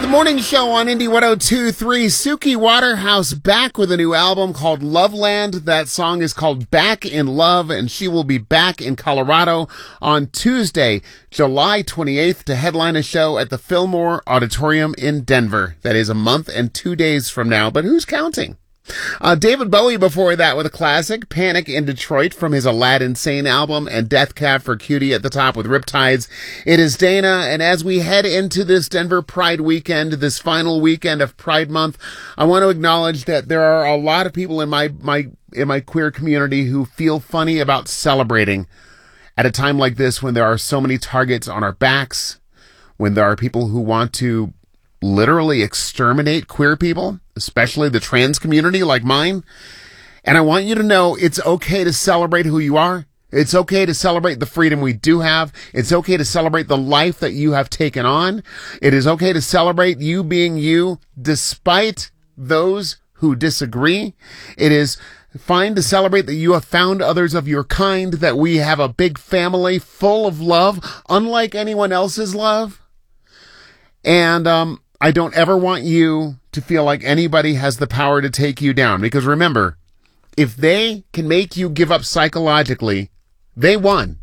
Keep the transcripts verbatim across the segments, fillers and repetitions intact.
The morning show on Indie one oh two point three. Suki Waterhouse back with a new album called Loveland. That song is called Back in Love, and she will be back in Colorado on Tuesday, July twenty-eighth, to headline a show at the Fillmore Auditorium in Denver. That is a month and two days from now, but who's counting? Uh, David Bowie before that with a classic, Panic in Detroit, from his Aladdin Sane album, and Death Cab for Cutie at the top with Riptides. It is Dana, and as we head into this Denver Pride weekend, this final weekend of Pride Month, I want to acknowledge that there are a lot of people in my, my, in my queer community who feel funny about celebrating at a time like this when there are so many targets on our backs, when there are people who want to literally exterminate queer people, especially the trans community like mine. And I want you to know it's okay to celebrate who you are. It's okay to celebrate the freedom we do have. It's okay to celebrate the life that you have taken on. It is okay to celebrate you being you despite those who disagree. It is fine to celebrate that you have found others of your kind, that we have a big family full of love, unlike anyone else's love. And, um, I don't ever want you to feel like anybody has the power to take you down. Because remember, if they can make you give up psychologically, they won.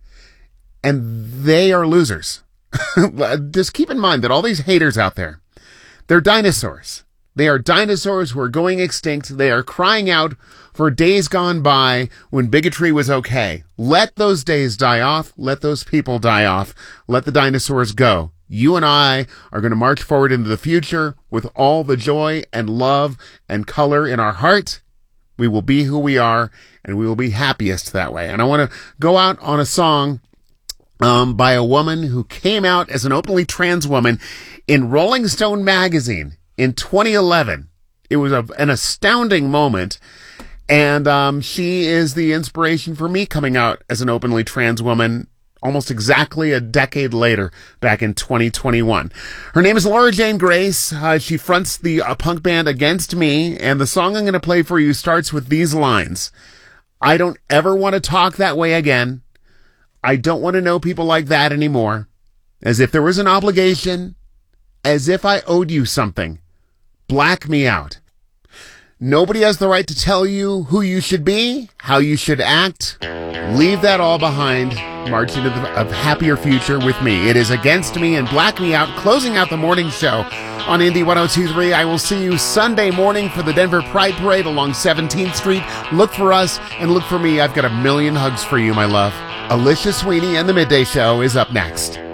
And they are losers. Just keep in mind that all these haters out there, they're dinosaurs. They are dinosaurs who are going extinct. They are crying out for days gone by when bigotry was okay. Let those days die off. Let those people die off. Let the dinosaurs go. You and I are going to march forward into the future with all the joy and love and color in our heart. We will be who we are, and we will be happiest that way. And I want to go out on a song um, by a woman who came out as an openly trans woman in Rolling Stone magazine in twenty eleven. It was a, an astounding moment. And um, she is the inspiration for me coming out as an openly trans woman almost exactly a decade later, back in twenty twenty-one. Her name is Laura Jane Grace. Uh, she fronts the uh, punk band Against Me, and the song I'm going to play for you starts with these lines. I don't ever want to talk that way again. I don't want to know people like that anymore. As if there was an obligation. As if I owed you something. Black me out. Nobody has the right to tell you who you should be, how you should act. Leave that all behind. March into the, a happier future with me. It is Against Me and Black Me Out, closing out the morning show on Indie one oh two point three. I will see you Sunday morning for the Denver Pride Parade along seventeenth Street. Look for us and look for me. I've got a million hugs for you, my love. Alicia Sweeney and The Midday Show is up next.